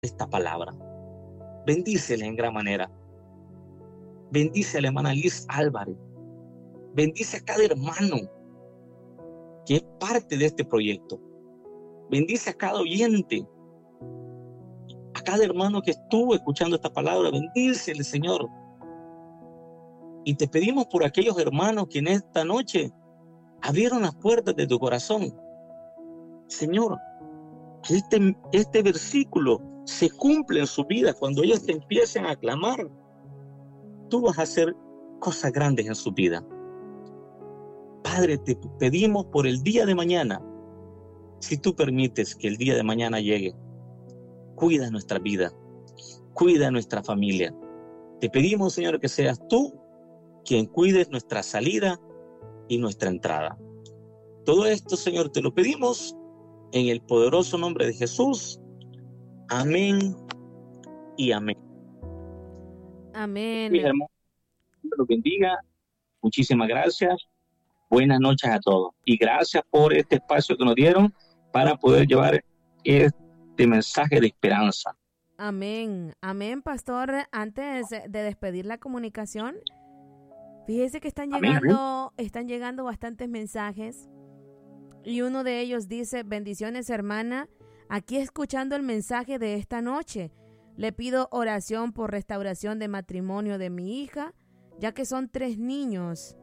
esta palabra. Bendícele en gran manera. Bendice a la hermana Liz Álvarez. Bendice a cada hermano que es parte de este proyecto. Bendice a cada oyente, a cada hermano que estuvo escuchando esta palabra. Bendícele, Señor. Y te pedimos por aquellos hermanos que en esta noche abrieron las puertas de tu corazón. Señor, que este versículo se cumple en su vida cuando ellos te empiecen a clamar. Tú vas a hacer cosas grandes en su vida. Padre, te pedimos por el día de mañana. Si tú permites que el día de mañana llegue, cuida nuestra vida, cuida nuestra familia. Te pedimos, Señor, que seas tú quien cuides nuestra salida y nuestra entrada. Todo esto, Señor, te lo pedimos en el poderoso nombre de Jesús. Amén y amén. Amén. Mis hermanos, Dios los bendiga. Muchísimas gracias. Buenas noches a todos. Y gracias por este espacio que nos dieron para poder llevar este mensaje de esperanza. Amén. Amén, pastor. Antes de despedir la comunicación, fíjese que están llegando bastantes mensajes. Y uno de ellos dice: bendiciones, hermana, aquí escuchando el mensaje de esta noche. Le pido oración por restauración de matrimonio de mi hija, ya que son 3 niños.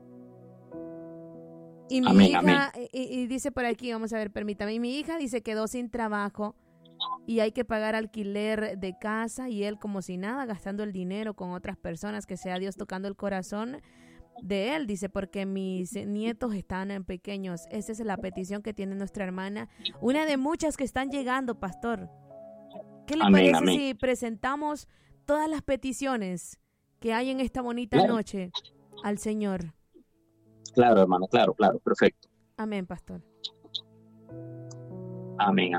Y mi hija, y dice por aquí, vamos a ver, permítame, y mi hija dice quedó sin trabajo y hay que pagar alquiler de casa y él como si nada, gastando el dinero con otras personas, que sea Dios tocando el corazón de él, dice, porque mis nietos están pequeños. Esa es la petición que tiene nuestra hermana, una de muchas que están llegando, pastor. ¿Qué le parece si presentamos todas las peticiones que hay en esta bonita noche al Señor? Claro, hermano, claro, perfecto. Amén, pastor. Amén.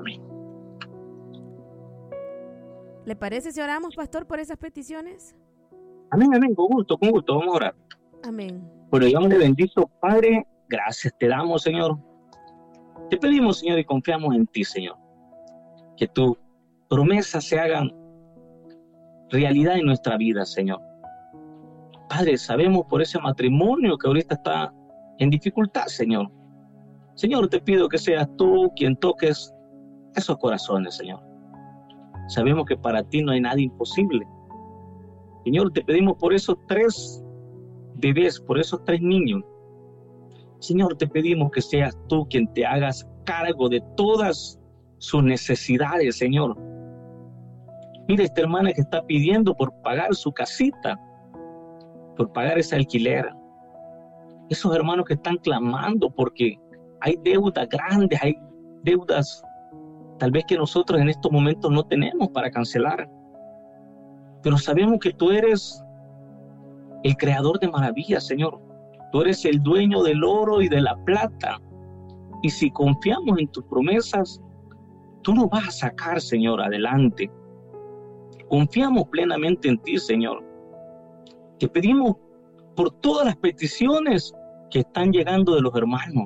¿Le parece si oramos, pastor, por esas peticiones? Amén, con gusto, vamos a orar. Amén. Pero digámosle: bendito Padre, gracias te damos, Señor. Te pedimos, Señor, y confiamos en ti, Señor. Que tus promesas se hagan realidad en nuestra vida, Señor. Padre, sabemos por ese matrimonio que ahorita está en dificultad, Señor. Señor, te pido que seas tú quien toques esos corazones, Señor. Sabemos que para ti no hay nada imposible. Señor, te pedimos por esos 3 bebés, por esos 3 niños. Señor, te pedimos que seas tú quien te hagas cargo de todas sus necesidades, Señor. Mira esta hermana que está pidiendo por pagar su casita, por pagar ese alquiler. Esos hermanos que están clamando porque hay deudas grandes, hay deudas tal vez que nosotros en estos momentos no tenemos para cancelar. Pero sabemos que tú eres el creador de maravillas, Señor. Tú eres el dueño del oro y de la plata. Y si confiamos en tus promesas, tú nos vas a sacar, Señor, adelante. Confiamos plenamente en ti, Señor. Te pedimos por todas las peticiones que están llegando de los hermanos.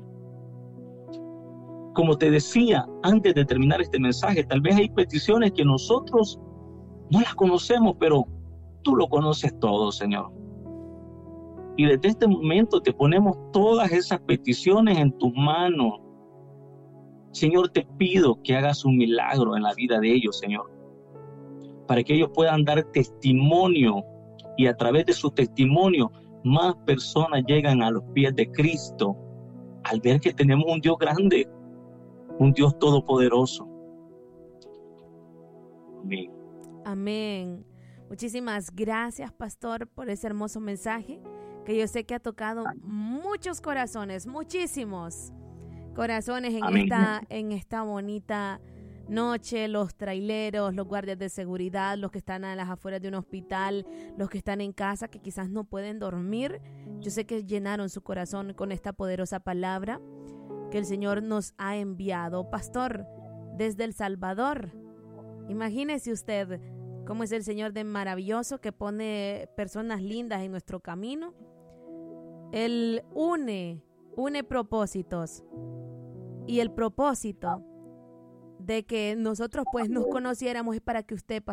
Como te decía antes de terminar este mensaje, tal vez hay peticiones que nosotros no las conocemos, pero tú lo conoces todo, Señor. Y desde este momento te ponemos todas esas peticiones en tus manos. Señor, te pido que hagas un milagro en la vida de ellos, Señor, para que ellos puedan dar testimonio, y a través de su testimonio más personas llegan a los pies de Cristo al ver que tenemos un Dios grande, un Dios todopoderoso. Amén. Amén. Muchísimas gracias, pastor, por ese hermoso mensaje que yo sé que ha tocado muchos corazones, muchísimos corazones en esta bonita noche. Los traileros, los guardias de seguridad, los que están a las afueras de un hospital, los que están en casa que quizás no pueden dormir. Yo sé que llenaron su corazón con esta poderosa palabra que el Señor nos ha enviado. Pastor, desde El Salvador, imagínese usted cómo es el Señor de maravilloso, que pone personas lindas en nuestro camino. Él une propósitos, y el propósito de que nosotros pues nos conociéramos es para que usted,